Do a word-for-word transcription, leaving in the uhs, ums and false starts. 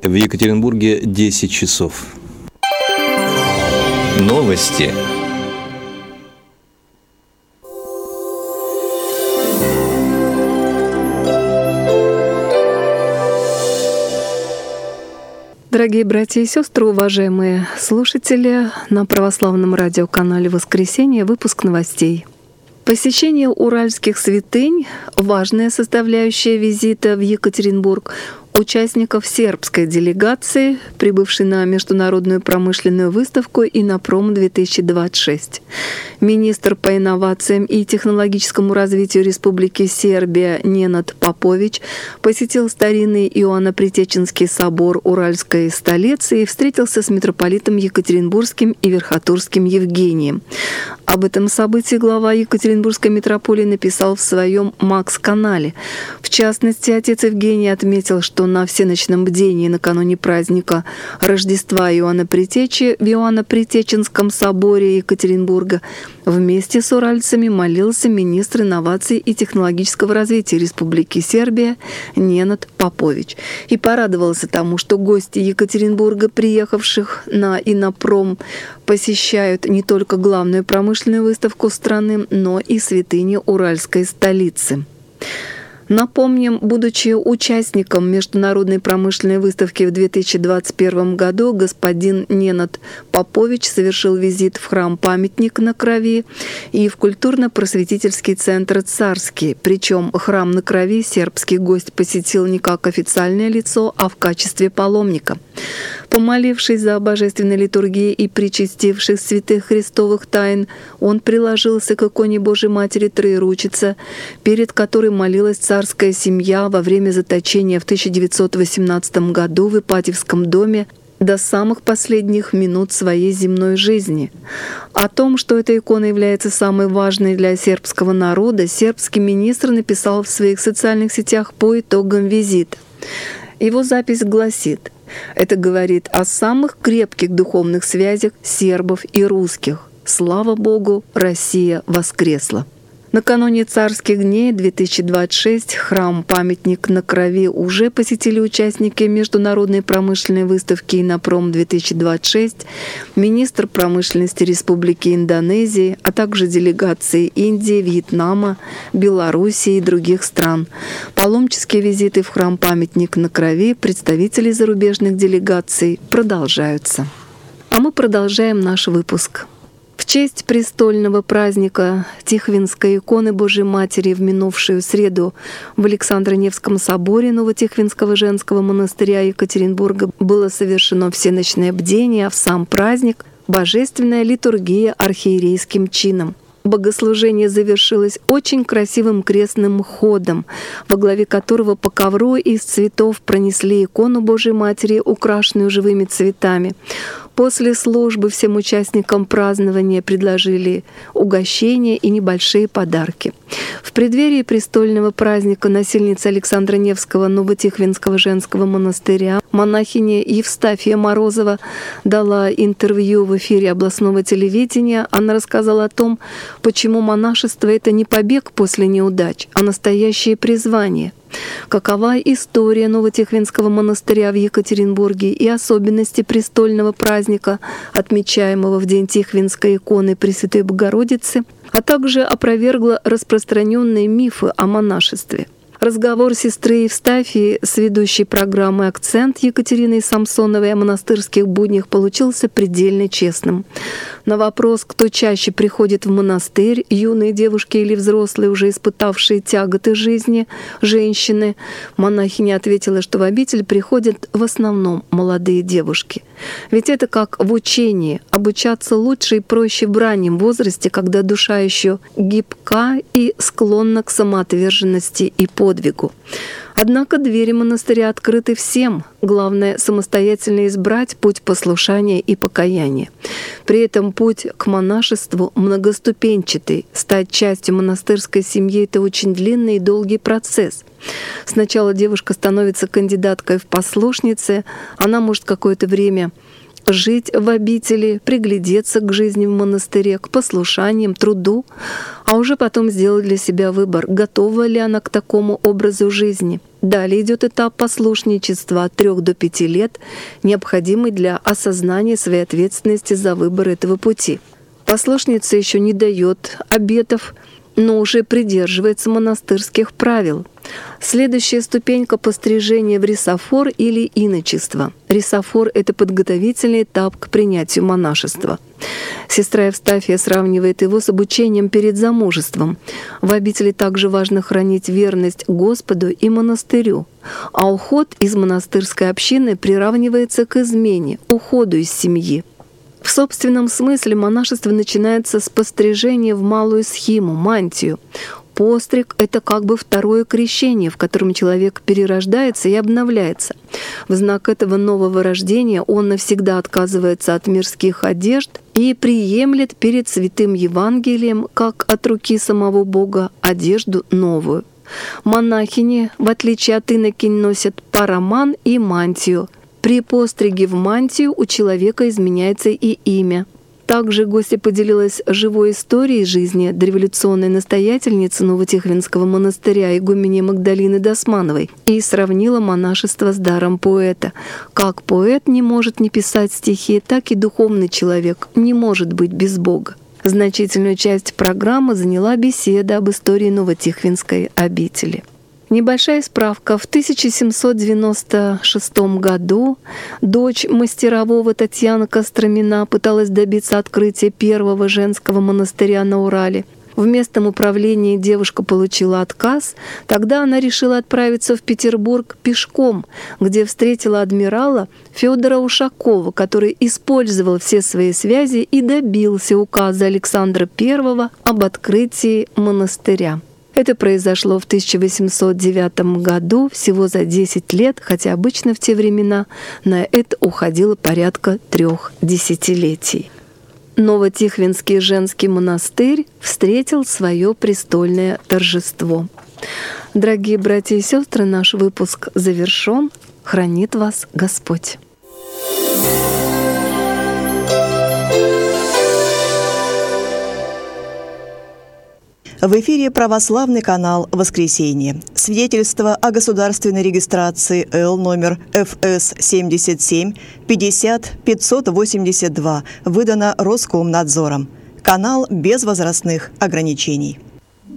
В Екатеринбурге десять часов. Новости. Дорогие братья и сестры, уважаемые слушатели, на православном радиоканале «Воскресенье» выпуск новостей. Посещение уральских святынь — важная составляющая визита в Екатеринбург участников сербской делегации, прибывшей на Международную промышленную выставку «Инопром-две тысячи двадцать шесть». Министр по инновациям и технологическому развитию Республики Сербия Ненад Попович посетил старинный Иоанно-Притеченский собор Уральской столицы и встретился с митрополитом Екатеринбургским и Верхотурским Евгением. Об этом событии глава Екатеринбургской митрополии написал в своем Макс-канале. В частности, отец Евгений отметил, что на всеночном бдении накануне праздника Рождества Иоанна Предтечи в Иоанно-Притеченском соборе Екатеринбурга вместе с уральцами молился министр инноваций и технологического развития Республики Сербия Ненад Попович и порадовался тому, что гости Екатеринбурга, приехавших на Инопром, посещают не только главную промышленную выставку страны, но и святыни Уральской столицы. Напомним, будучи участником Международной промышленной выставки в две тысячи двадцать первом году, господин Ненад Попович совершил визит в храм-памятник на Крови и в культурно-просветительский центр «Царский». Причем храм на Крови сербский гость посетил не как официальное лицо, а в качестве паломника. Помолившись за божественной литургией и причастившись святых христовых тайн, он приложился к иконе Божией Матери Троеручица, перед которой молилась царская семья во время заточения в тысяча девятьсот восемнадцатом году в Ипатьевском доме до самых последних минут своей земной жизни. О том, что эта икона является самой важной для сербского народа, сербский министр написал в своих социальных сетях по итогам визита. Его запись гласит: «Это говорит о самых крепких духовных связях сербов и русских. Слава Богу, Россия воскресла». Накануне царских дней две тысячи двадцать шесть храм-памятник на Крови уже посетили участники Международной промышленной выставки «Инопром-две тысячи двадцать шесть», министр промышленности Республики Индонезии, а также делегации Индии, Вьетнама, Белоруссии и других стран. Паломнические визиты в храм-памятник на Крови представителей зарубежных делегаций продолжаются. А мы продолжаем наш выпуск. В честь престольного праздника Тихвинской иконы Божией Матери в минувшую среду в Александро-Невском соборе Новотихвинского женского монастыря Екатеринбурга было совершено всеночное бдение, а в сам праздник — божественная литургия архиерейским чином. Богослужение завершилось очень красивым крестным ходом, во главе которого по ковру из цветов пронесли икону Божией Матери, украшенную живыми цветами. После службы всем участникам празднования предложили угощения и небольшие подарки. В преддверии престольного праздника насельница Александра Невского Новотихвинского женского монастыря монахиня Евстафия Морозова дала интервью в эфире областного телевидения. Она рассказала о том, почему монашество — это не побег после неудач, а настоящее призвание. Какова история Новотихвинского монастыря в Екатеринбурге и особенности престольного праздника, отмечаемого в день Тихвинской иконы Пресвятой Богородицы, а также опровергла распространенные мифы о монашестве. Разговор сестры Евстафии с ведущей программы «Акцент» Екатериной Самсоновой о монастырских буднях получился предельно честным. На вопрос, кто чаще приходит в монастырь, юные девушки или взрослые, уже испытавшие тяготы жизни, женщины, монахиня ответила, что в обитель приходят в основном молодые девушки. Ведь это как в учении — обучаться лучше и проще в раннем возрасте, когда душа еще гибка и склонна к самоотверженности и подвигу. Однако двери монастыря открыты всем. Главное — самостоятельно избрать путь послушания и покаяния. При этом путь к монашеству многоступенчатый. Стать частью монастырской семьи — это очень длинный и долгий процесс. Сначала девушка становится кандидаткой в послушницы, она может какое-то время жить в обители, приглядеться к жизни в монастыре, к послушаниям, труду, а уже потом сделать для себя выбор, готова ли она к такому образу жизни. Далее идет этап послушничества от трех до пяти лет, необходимый для осознания своей ответственности за выбор этого пути. Послушница еще не дает обетов, но уже придерживается монастырских правил. Следующая ступенька — пострижение в рисофор или иночество. Рисофор — это подготовительный этап к принятию монашества. Сестра Евстафия сравнивает его с обучением перед замужеством. В обители также важно хранить верность Господу и монастырю, а уход из монастырской общины приравнивается к измене, уходу из семьи. В собственном смысле монашество начинается с пострижения в малую схиму, мантию. Постриг — это как бы второе крещение, в котором человек перерождается и обновляется. В знак этого нового рождения он навсегда отказывается от мирских одежд и приемлет перед святым Евангелием, как от руки самого Бога, одежду новую. Монахини, в отличие от инокинь, носят параман и мантию. При постриге в мантию у человека изменяется и имя. Также гостья поделилась живой историей жизни дореволюционной настоятельницы Новотихвинского монастыря игуменьи Магдалины Досмановой и сравнила монашество с даром поэта. Как поэт не может не писать стихи, так и духовный человек не может быть без Бога. Значительную часть программы заняла беседа об истории Новотихвинской обители. Небольшая справка. В тысяча семьсот девяносто шестом году дочь мастерового Татьяна Костромина пыталась добиться открытия первого женского монастыря на Урале. В местном управлении девушка получила отказ. Тогда она решила отправиться в Петербург пешком, где встретила адмирала Федора Ушакова, который использовал все свои связи и добился указа Александра Первого об открытии монастыря. Это произошло в тысяча восемьсот девятом году, всего за десять лет, хотя обычно в те времена на это уходило порядка трех десятилетий. Новотихвинский женский монастырь встретил свое престольное торжество. Дорогие братья и сестры, наш выпуск завершен. Хранит вас Господь. В эфире православный канал «Воскресенье». Свидетельство о государственной регистрации Л номер Ф С семьдесят семь пятьдесят пятьсот восемьдесят два выдано Роскомнадзором. Канал без возрастных ограничений.